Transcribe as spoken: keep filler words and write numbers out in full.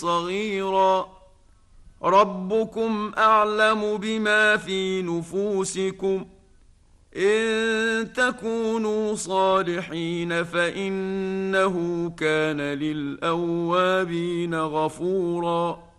صغيرا. ربكم أعلم بما في نفوسكم، إن تكونوا صالحين فإنه كان للأوابين غفورا.